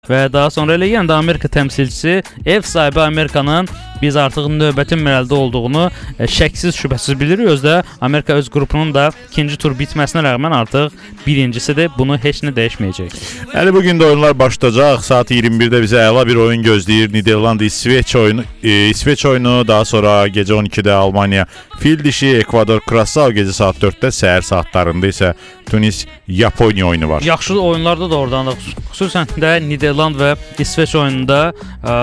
Və daha sonra elə yenə də Amerika təmsilçisi ev sahibi Amerikanın biz artıq növbəti mərhələdə olduğunu şəksiz şübhəsiz bilirik. Özdə Amerika öz qrupunun da ikinci tur bitməsinə rəğmən artıq birincisidir. Bunu heç nə dəyişməyəcək. Hələ bugün də oyunlar başlayacaq. Saat 21-də bizə əla bir oyun gözləyir. Niderland İsveç oyunu, daha sonra gecə 12-də Almaniya fil dişi, Ekvador Krasao gecə saat 4-də, səhər saatlarında isə Tunis Yaponiya oyunu var. Yaxşı oyunlarda da oradan da xüsusən də Niderland və İsveç oyununda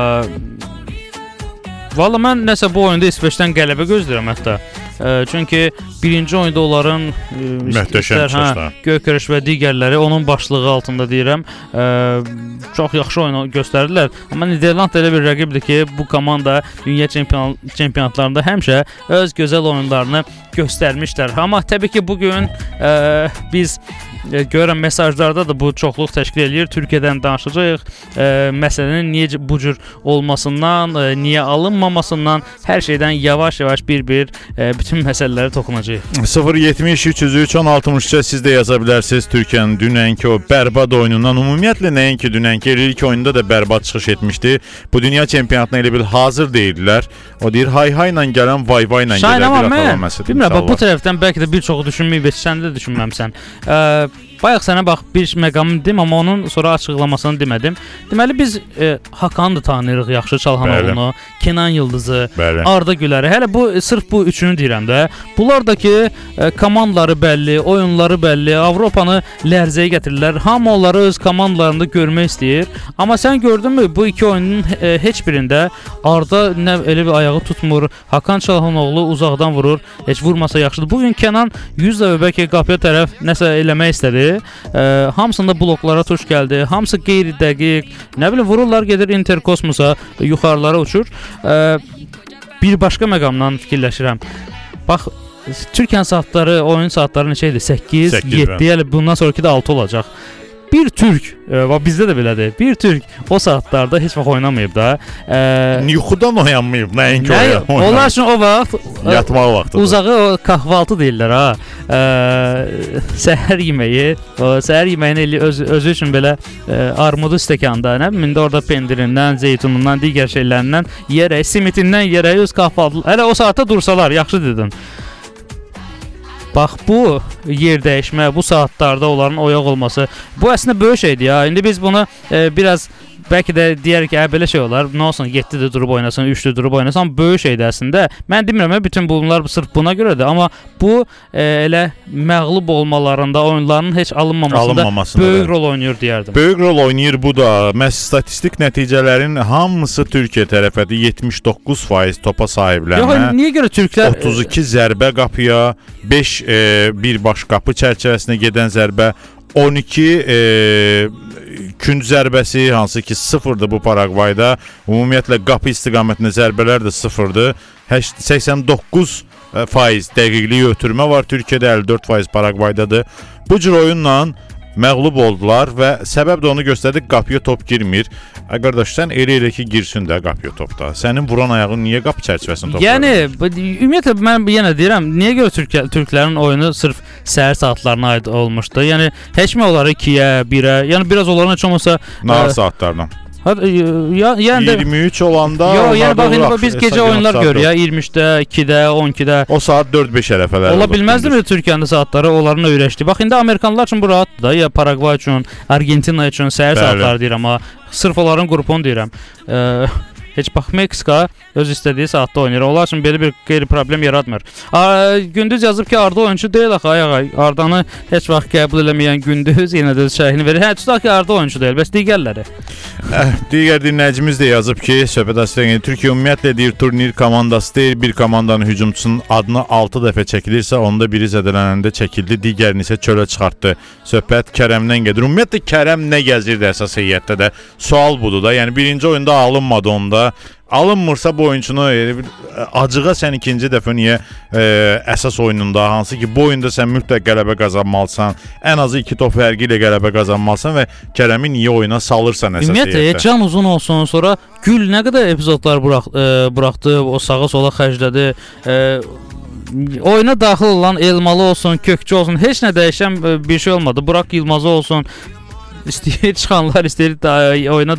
valla mən nəsə bu oyunda İsveçdən qələbə gözləyirəm hətta. Çünki birinci oyunda onların Gökərəş və digərləri onun başlığı altında deyirəm çox yaxşı oyun göstərdilər. Amma Niderland elə bir rəqibdir ki, bu komanda dünya çempionatlarında həmişə öz gözəl oyunlarını göstərmişlər. Amma təbii ki, bugün biz görürəm mesajlarda da bu çoxluq təşkil edir. Türkiyədən danışacağıq. Məsələnin niyə bu cür olmasından, niyə alınmamasından, hər şeydən yavaş-yavaş bir-bir bütün məsələləri toxunacağıq. 070 303 1063-ə siz də yaza bilərsiniz. Türkiyənin dünənki o bərbad oyunundan, ümumiyyətlə nəinki dünənki, ilk oyunda da bərbad çıxış etmişdi. Bu dünya çempionatına elə bil hazır deyirlər. O deyir hay-hay ilə gələn vay-vay ilə gələr bir atalanması. Bilmirəm, bu tərəfdən bəlkə də bir çoxu düşünməyib, sən də düşünməmsən. Bayaq sənə bax bir məqamı dedim, amma onun sonra açıqlamasını demədim. Deməli biz Hakanı da tanıyırıq, yaxşı Çalhanoğlunu, Kenan Yıldızı, Arda Güləri. Hələ bu sırf bu üçünü deyirəm də. Bunlar da ki komandaları bəlli, oyunları bəlli, Avropanı lərzəyə gətirirlər. Hamı onları öz komandalarında görmək istəyir. Amma sən gördünmü bu iki oyunun heç birində Arda nə elə bir ayağı tutmur, Hakan Çalhanoğlu uzaqdan vurur, heç vurmasa yaxşıdır. Bugün Kenan 100 dəfə bəlkə qapıya tərəf nəsə eləmək istədi. Hamısında bloklara tuş gəldi. Hamısı qeyri-dəqiq. Nə bilim vururlar, gedir interkosmosa, yuxarılara uçur. Bir başqa məqamdan fikirləşirəm. Bax, Türkiyə saatları, oyun saatları neçə idi? 8, 7, yəni bundan sonraki də 6 olacaq. Bir Türk, bizdə də belədir. Bir Türk o saatlarda heç vaxt oynamayıb da. Yuxudan oyanmayıb, nəinki oyanmayıb. Onlar üçün o vaxt yatmaq vaxtıdır. Uzağı o kahvaltı deyirlər ha. Səhər yeməyi, o səhər yeməyini özü üçün belə armudu stəkanda, nə bilim, indi orada pendirindən, zeytunundan, digər şeylərindən yeyərək, simitindən yeyərək öz kahvaltı. Hələ o saatda dursalar, yaxşı dedin. Bax, bu yer dəyişmə, bu saatlarda onların oyaq olması, bu əslində böyük şeydir ya. İndi biz bunu biraz bəlkə də deyərik ki, belə şey olar. Nə olsun, 7-də durub oynasın, 3-də durub oynasın, böyük şeydir əslində. Mən demirəm, bütün bunlar sırf buna görədir, amma bu elə məğlub olmalarında, oyunlarının heç alınmamasında böyük rol oynayır deyərdim. Böyük rol oynayır bu da. Məhz statistik nəticələrin hamısı Türkiyə tərəfədir. 79% topa sahiblənmə. Yox, niyə görə türklər 32 zərbə qapıya, 5 birbaş qapı çərçivəsinə gedən zərbə, 12 künc zərbəsi, hansı ki 0-dır bu Paragvayda. Ümumiyyətlə qapı istiqamətində zərbələr də 0-dır. 89% dəqiqlik ötürmə var Türkiyədə, 54% Paragvaydadır. Bu cür oyunla məğlub oldular və səbəb də onu göstərdi, qapıya top girmir. Qardaş, sən elə ki girsin də qapıya topda. Sənin vuran ayağın niyə qapı çərçivəsində toplar? Yəni, ümumiyyətlə mən yenə deyirəm, niyə görə türklərin oyunu sırf səhər saatlarına aid olmuşdu? Yəni, heç mi onları 2-yə, 1-ə, yəni biraz onların heç olmasa nahar saatlardan. Yəni 23 olanda yəni bax, biz gecə oyunlar görürük ya, 23-də, 2-də, 12-də. O saat 4-5 ərəfələr. Ola bilməzdimi Türkiyənin saatları onların öyrəşdi? Bax, indi Amerikanlar üçün bu rahatdır da, ya Paragvay üçün, Argentina üçün səhər saatları deyirəm, amma sırf onların qrupunu deyirəm. Heç bax, Meksika öz istədiyi saatda oynayır. Onlar üçün belə bir qeyri-problem yaratmır. Gündüz yazıb ki, Arda oyuncu deyil axı, Ardanı heç vaxt qəbul eləməyən Gündüz yenə də öz şərhini verir. Tutaq ki, Arda oyuncu deyil, bəs digərləri? Digər dinləyicimiz də yazıb ki, söhbət əsrəngəni Türkiyə ümumiyyətlə deyir, turnir komandası deyil, bir komandanın hücumçusunun adını 6 dəfə çəkilirsə, onda biri zədələnəndə çəkildi, digərini isə çölə çıxartdı. Söhbət Kərəmdən gedir. Ümumiyyətlə Kərəm nə gəzirdi əsas heyətdə də? Sual budur da. Yəni birinci oyunda alınmadı onda. Alınmırsa bu oyunçunu acığa sən ikinci dəfə niyə əsas oyununda, hansı ki bu oyunda sən mütləq qələbə qazanmalısan, ən azı 2 top fərqi ilə qələbə qazanmalısan və Kərəmi niyə oyuna salırsan əsas heyətdə? Ümumiyyətlə, can uzun olsun, sonra Gül nə qədər epizodlar buraxdı, o sağa sola xərclədi, oyuna daxil olan Elmalı olsun, Kökçü olsun, heç nə dəyişən bir şey olmadı. Burak Yılmazı olsun, istəyir çıxanlar istəyir oyuna